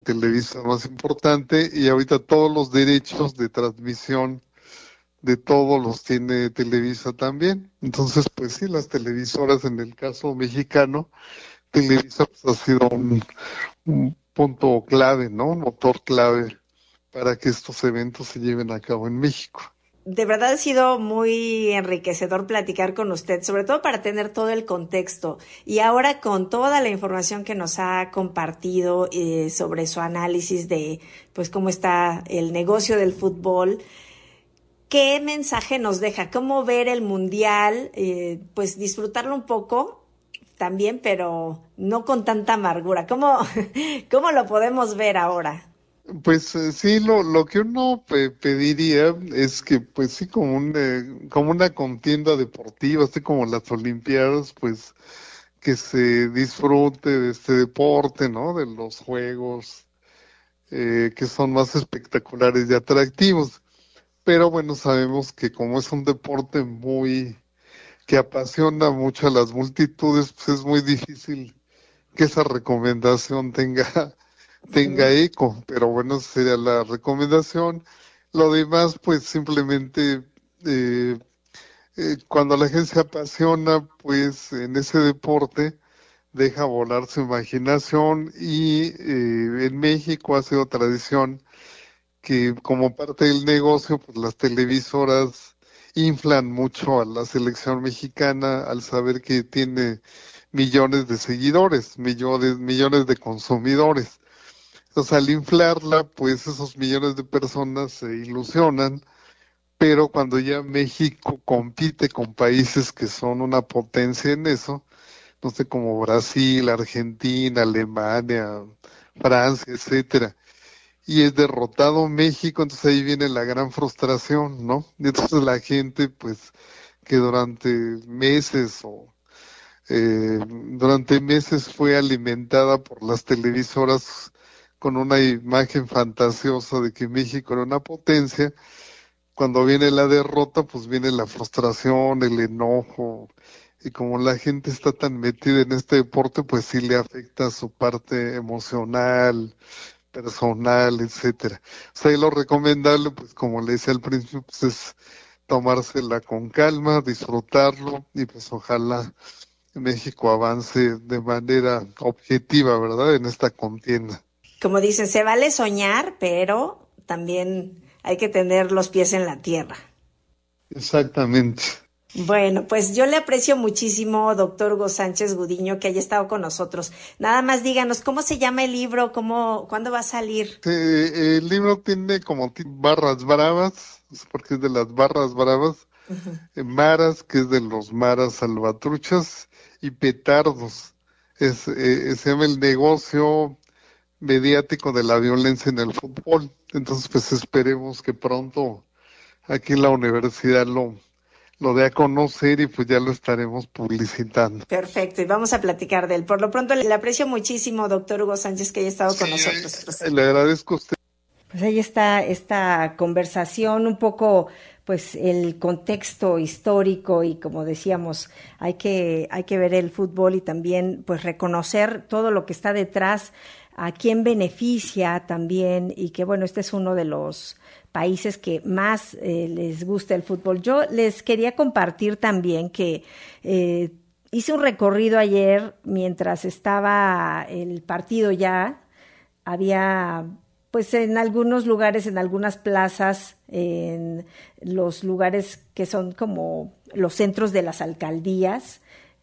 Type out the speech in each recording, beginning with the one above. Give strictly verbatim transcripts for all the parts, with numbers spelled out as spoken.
Televisa más importante, y ahorita todos los derechos de transmisión de todos los tiene Televisa también. Entonces, pues sí, las televisoras, en el caso mexicano, Televisa pues, ha sido un, un punto clave, ¿no? Un motor clave para que estos eventos se lleven a cabo en México. De verdad ha sido muy enriquecedor platicar con usted, sobre todo para tener todo el contexto. Y ahora con toda la información que nos ha compartido eh, sobre su análisis de pues cómo está el negocio del fútbol, ¿qué mensaje nos deja? ¿Cómo ver el mundial? Eh, pues disfrutarlo un poco también, pero no con tanta amargura. ¿Cómo, cómo lo podemos ver ahora? Pues eh, sí, lo, lo que uno pe- pediría es que, pues sí, como, un, eh, como una contienda deportiva, así como las Olimpiadas, pues que se disfrute de este deporte, ¿no? De los juegos eh, que son más espectaculares y atractivos. Pero bueno, sabemos que como es un deporte muy que apasiona mucho a las multitudes, pues es muy difícil que esa recomendación tenga tenga Ujú. eco, pero bueno, esa sería la recomendación. Lo demás, pues simplemente eh, eh, cuando la gente se apasiona, pues en ese deporte, deja volar su imaginación y eh, en México ha sido tradición que como parte del negocio, pues las televisoras inflan mucho a la selección mexicana al saber que tiene millones de seguidores, millones, millones de consumidores. Entonces, al inflarla, pues esos millones de personas se ilusionan, pero cuando ya México compite con países que son una potencia en eso, no sé, como Brasil, Argentina, Alemania, Francia, etcétera, y es derrotado México, entonces ahí viene la gran frustración, ¿no? Y entonces la gente, pues, que durante meses o eh, durante meses fue alimentada por las televisoras con una imagen fantasiosa de que México era una potencia. Cuando viene la derrota, pues viene la frustración, el enojo, y como la gente está tan metida en este deporte, pues sí le afecta su parte emocional, personal, etcétera. O sea, y lo recomendable, pues como le decía al principio, pues es tomársela con calma, disfrutarlo, y pues ojalá México avance de manera objetiva, ¿verdad? En esta contienda. Como dicen, se vale soñar, pero también hay que tener los pies en la tierra. Exactamente. Bueno, pues yo le aprecio muchísimo, doctor Hugo Sánchez Gudiño, que haya estado con nosotros. Nada más díganos, ¿cómo se llama el libro? ¿Cómo, cuándo va a salir? Eh, el libro tiene como ti- barras bravas, porque es de las barras bravas, Ujú. eh, maras, que es de los maras salvatruchas, y petardos. Es, eh, se llama el negocio mediático de la violencia en el fútbol. Entonces, pues esperemos que pronto aquí en la universidad lo, lo dé a conocer y pues ya lo estaremos publicitando. Perfecto, y vamos a platicar de él. Por lo pronto, le aprecio muchísimo, doctor Hugo Sánchez, que haya estado Sí, con nosotros. eh, le agradezco a usted. Pues ahí está esta conversación, un poco pues el contexto histórico y como decíamos, hay que, hay que ver el fútbol y también pues reconocer todo lo que está detrás, a quién beneficia también y que bueno, este es uno de los países que más eh, les gusta el fútbol. Yo les quería compartir también que eh, hice un recorrido ayer mientras estaba el partido ya, había pues en algunos lugares, en algunas plazas, en los lugares que son como los centros de las alcaldías,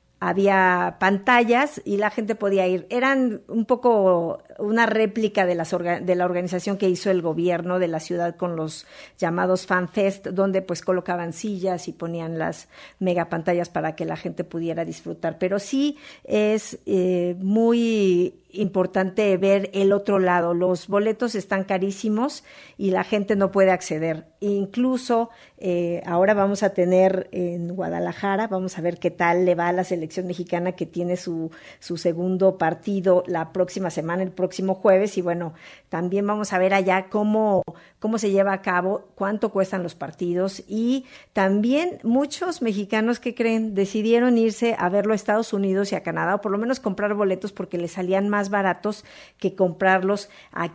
había pantallas y la gente podía ir. Eran un poco una réplica de, las orga, de la organización que hizo el gobierno de la ciudad con los llamados FanFest, donde pues colocaban sillas y ponían las megapantallas para que la gente pudiera disfrutar. Pero sí es eh, muy importante ver el otro lado. Los boletos están carísimos y la gente no puede acceder. Incluso eh, ahora vamos a tener en Guadalajara, vamos a ver qué tal le va a la selección mexicana que tiene su, su segundo partido la próxima semana, el próximo jueves, y bueno, también vamos a ver allá cómo, cómo se lleva a cabo, cuánto cuestan los partidos, y también muchos mexicanos que creen decidieron irse a verlo a Estados Unidos y a Canadá, o por lo menos comprar boletos porque les salían más baratos que comprarlos aquí